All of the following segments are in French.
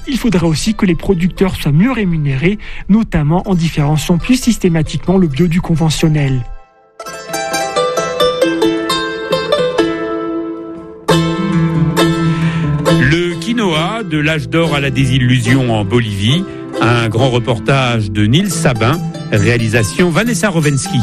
il faudra aussi que les producteurs soient mieux rémunérés, notamment en différenciant plus systématiquement le bio du conventionnel. Le quinoa, de l'âge d'or à la désillusion en Bolivie, un grand reportage de Nils Sabin, réalisation Vanessa Rovensky.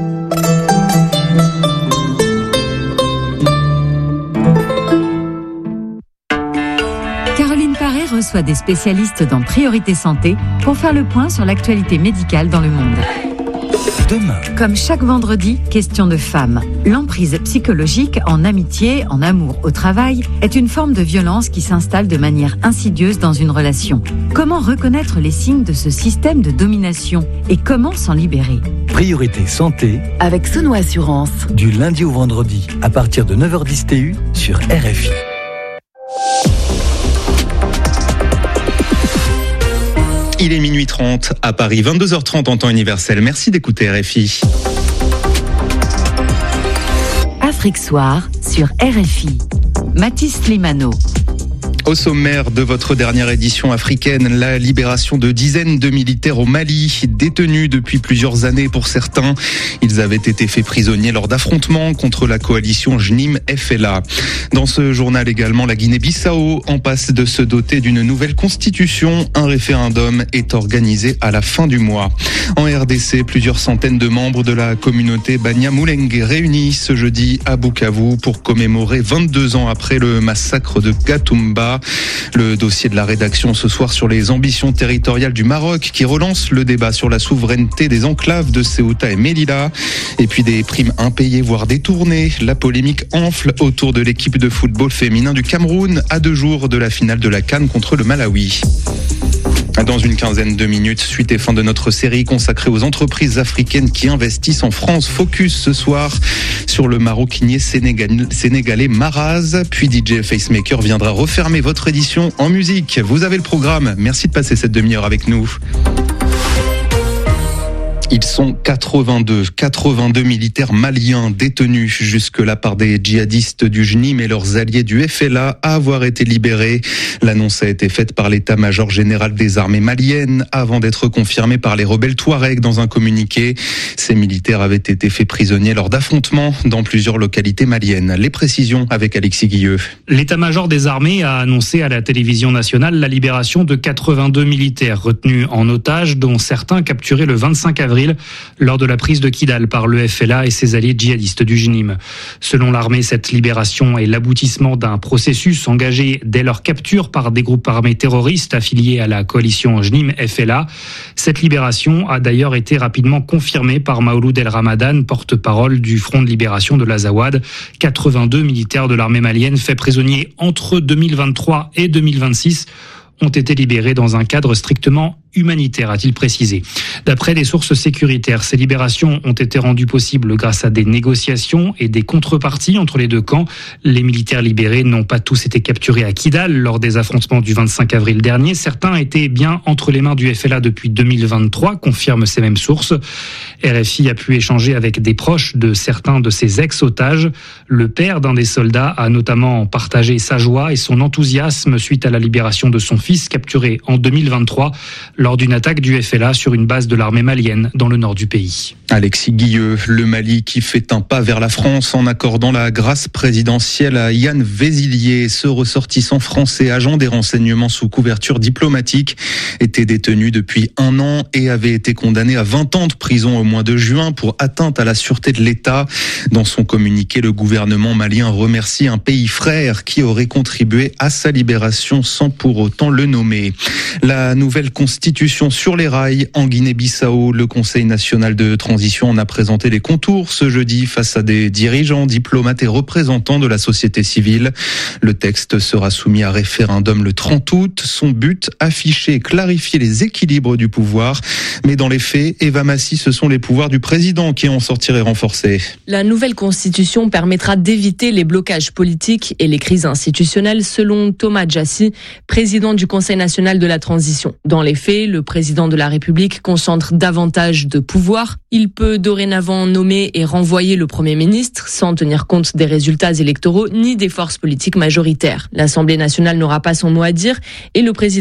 Caroline Paré reçoit des spécialistes dans Priorité Santé pour faire le point sur l'actualité médicale dans le monde. Demain. Comme chaque vendredi, question de femmes. L'emprise psychologique en amitié, en amour, au travail est une forme de violence qui s'installe de manière insidieuse dans une relation. Comment reconnaître les signes de ce système de domination et comment s'en libérer ? Priorité Santé avec Sono Assurance. Du lundi au vendredi à partir de 9h10 TU sur RFI. Il est minuit 30 à Paris, 22h30 en temps universel. Merci d'écouter RFI. Afrique Soir sur RFI. Mathis Limano. Au sommaire de votre dernière édition africaine, la libération de dizaines de militaires au Mali, détenus depuis plusieurs années pour certains. Ils avaient été faits prisonniers lors d'affrontements contre la coalition JNIM-FLA. Dans ce journal également, la Guinée-Bissau en passe de se doter d'une nouvelle constitution. Un référendum est organisé à la fin du mois. En RDC, plusieurs centaines de membres de la communauté Banyamulenge réunis ce jeudi à Bukavu pour commémorer 22 ans après le massacre de Gatumba. Le dossier de la rédaction ce soir sur les ambitions territoriales du Maroc qui relance le débat sur la souveraineté des enclaves de Ceuta et Melilla. Et puis des primes impayées voire détournées. La polémique enfle autour de l'équipe de football féminin du Cameroun à 2 jours de la finale de la CAN contre le Malawi. Dans une quinzaine de minutes, suite et fin de notre série consacrée aux entreprises africaines qui investissent en France. Focus ce soir sur le maroquinier sénégalais Maraz. Puis DJ Facemaker viendra refermer votre édition en musique. Vous avez le programme. Merci de passer cette demi-heure avec nous. Ils sont 82 militaires maliens détenus jusque-là par des djihadistes du JNIM et leurs alliés du FLA à avoir été libérés. L'annonce a été faite par l'état-major général des armées maliennes avant d'être confirmée par les rebelles Touaregs dans un communiqué. Ces militaires avaient été faits prisonniers lors d'affrontements dans plusieurs localités maliennes. Les précisions avec Alexis Guilleux. L'état-major des armées a annoncé à la télévision nationale la libération de 82 militaires retenus en otage, dont certains capturés le 25 avril lors de la prise de Kidal par le FLA et ses alliés djihadistes du JNIM. Selon l'armée, cette libération est l'aboutissement d'un processus engagé dès leur capture par des groupes armés terroristes affiliés à la coalition JNIM-FLA. Cette libération a d'ailleurs été rapidement confirmée par Maouloud El Ramadan, porte-parole du Front de libération de l'Azawad. 82 militaires de l'armée malienne faits prisonniers entre 2023 et 2026 ont été libérés dans un cadre strictement humanitaire, a-t-il précisé. D'après des sources sécuritaires, ces libérations ont été rendues possibles grâce à des négociations et des contreparties entre les deux camps. Les militaires libérés n'ont pas tous été capturés à Kidal lors des affrontements du 25 avril dernier. Certains étaient bien entre les mains du FLA depuis 2023, confirment ces mêmes sources. RFI a pu échanger avec des proches de certains de ces ex-otages. Le père d'un des soldats a notamment partagé sa joie et son enthousiasme suite à la libération de son fils capturé en 2023 lors d'une attaque du FLA sur une base de l'armée malienne dans le nord du pays. Alexis Guilleux, le Mali qui fait un pas vers la France en accordant la grâce présidentielle à Yann Vézilier. Ce ressortissant français, agent des renseignements sous couverture diplomatique, était détenu depuis 1 an et avait été condamné à 20 ans de prison au mois de juin pour atteinte à la sûreté de l'État. Dans son communiqué, le gouvernement malien remercie un pays frère qui aurait contribué à sa libération sans pour autant le nommer. La nouvelle constitution sur les rails en Guinée-Bissau, le Conseil national de transition en a présenté les contours ce jeudi face à des dirigeants, diplomates et représentants de la société civile. Le texte sera soumis à référendum le 30 août. Son but, afficher et clarifier les équilibres du pouvoir. Mais dans les faits, Eva Massi, ce sont les pouvoirs du président qui en sortiraient renforcés. La nouvelle constitution permettra d'éviter les blocages politiques et les crises institutionnelles, selon Thomas Djassi, président du Conseil national de la transition. Dans les faits, le président de la République concentre davantage de pouvoir. Il peut dorénavant nommer et renvoyer le Premier ministre sans tenir compte des résultats électoraux ni des forces politiques majoritaires. L'Assemblée nationale n'aura pas son mot à dire et le président